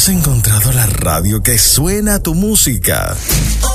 Has encontrado la radio que suena tu música.